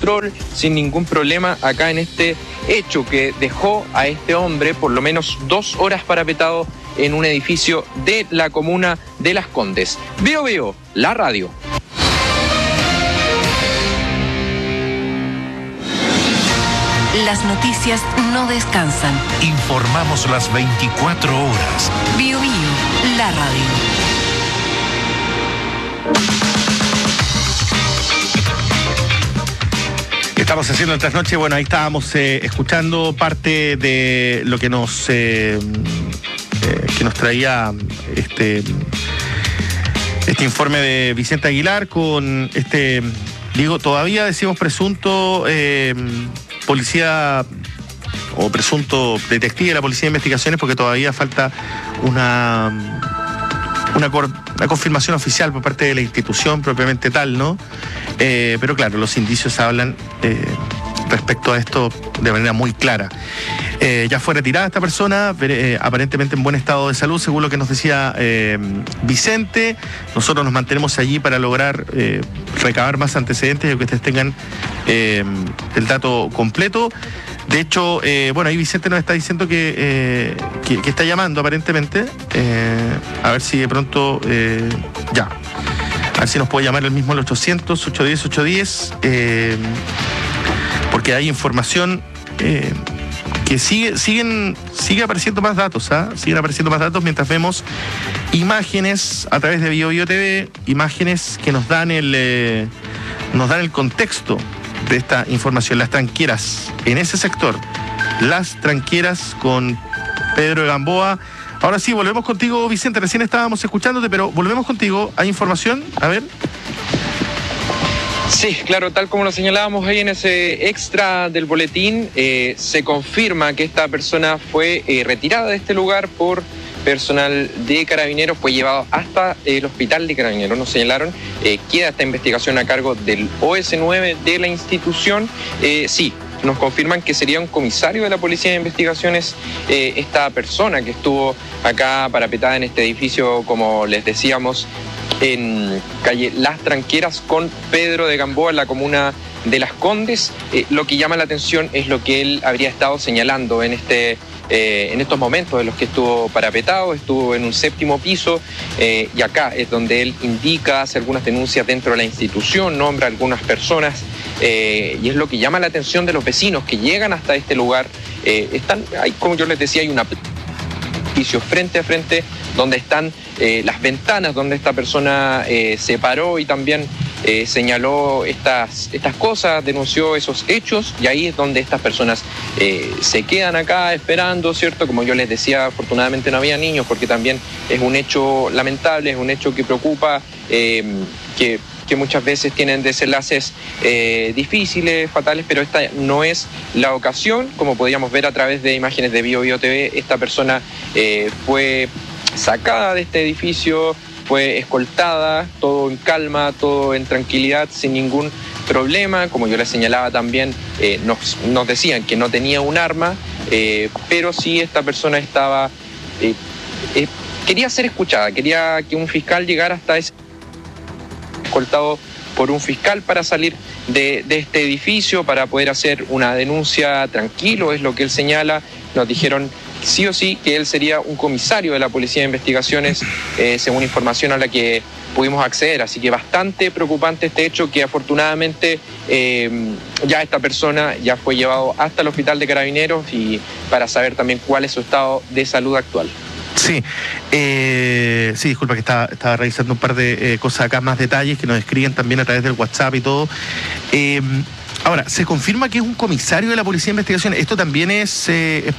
control, sin ningún problema acá en este hecho que dejó a este hombre por lo menos 2 horas parapetado en un edificio de la comuna de Las Condes. Veo, la radio. Las noticias no descansan. Informamos las 24 horas. Bio, la radio. Estamos haciendo el trasnoche. Bueno, ahí estábamos escuchando parte de lo que nos traía este informe de Vicente Aguilar con todavía decimos presunto policía o presunto detective de la Policía de Investigaciones, porque todavía falta una confirmación oficial por parte de la institución propiamente tal, ¿no? Pero claro, los indicios hablan respecto a esto de manera muy clara. Ya fue retirada esta persona, aparentemente en buen estado de salud, según lo que nos decía Vicente. Nosotros nos mantenemos allí para lograr recabar más antecedentes y que ustedes tengan el dato completo. De hecho, ahí Vicente nos está diciendo que está llamando aparentemente, a ver si de pronto a ver si nos puede llamar el mismo al 800-810-810, porque hay información que sigue apareciendo más datos, siguen apareciendo más datos mientras vemos imágenes a través de Bio TV, imágenes que nos dan el contexto de esta información. Las tranqueras en ese sector, las tranqueras con Pedro de Gamboa. Ahora sí, volvemos contigo, Vicente. Recién estábamos escuchándote, pero volvemos contigo. ¿Hay información? A ver. Sí, claro, tal como lo señalábamos ahí en ese extra del boletín, se confirma que esta persona fue retirada de este lugar por personal de Carabineros, fue llevado hasta el hospital de Carabineros, nos señalaron. Queda esta investigación a cargo del OS9 de la institución. Sí, nos confirman que sería un comisario de la Policía de Investigaciones esta persona que estuvo acá parapetada en este edificio, como les decíamos, en calle Las Tranqueras con Pedro de Gamboa, en la comuna de Las Condes. Lo que llama la atención es lo que él habría estado señalando en estos momentos en los que estuvo parapetado. Estuvo en un 7º piso y acá es donde él indica, hace algunas denuncias dentro de la institución, nombra a algunas personas y es lo que llama la atención de los vecinos que llegan hasta este lugar. Como yo les decía, hay un edificio frente a frente donde están las ventanas donde esta persona se paró y también señaló estas cosas, denunció esos hechos, y ahí es donde estas personas se quedan acá esperando, ¿cierto? Como yo les decía, afortunadamente no había niños, porque también es un hecho lamentable, es un hecho que preocupa, que muchas veces tienen desenlaces difíciles, fatales, pero esta no es la ocasión. Como podíamos ver a través de imágenes de Bio TV, esta persona fue sacada de este edificio, fue escoltada, todo en calma, todo en tranquilidad, sin ningún problema. Como yo les señalaba también, nos decían que no tenía un arma, pero sí esta persona estaba quería ser escuchada, quería que un fiscal llegara hasta ese escoltado por un fiscal para salir de este edificio, para poder hacer una denuncia tranquilo, es lo que él señala. Nos dijeron sí o sí que él sería un comisario de la Policía de Investigaciones, según información a la que pudimos acceder. Así que bastante preocupante este hecho, que afortunadamente ya esta persona ya fue llevado hasta el hospital de Carabineros, y para saber también cuál es su estado de salud actual. Sí, disculpa que estaba revisando un par de cosas acá, más detalles que nos escriben también a través del WhatsApp y todo. Ahora, se confirma que es un comisario de la Policía de Investigaciones. Esto también es...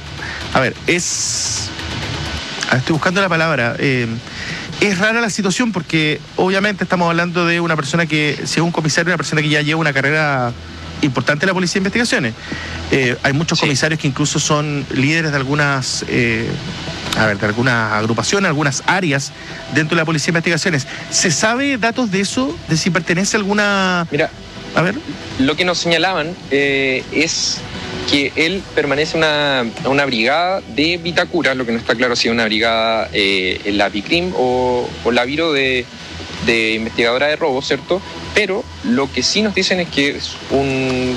estoy buscando la palabra. Es rara la situación porque obviamente estamos hablando de una persona que, si es un comisario, una persona que ya lleva una carrera importante en la Policía de Investigaciones. Hay muchos comisarios que incluso son líderes de algunas... de algunas agrupaciones, algunas áreas dentro de la Policía de Investigaciones. ¿Se sabe datos de eso? ¿De si pertenece a alguna...? Mira, a ver. Lo que nos señalaban es que él permanece a una brigada de Vitacura, lo que no está claro si es una brigada en la Bicrim o la Viro de investigadora de robo, ¿cierto? Pero lo que sí nos dicen es que es un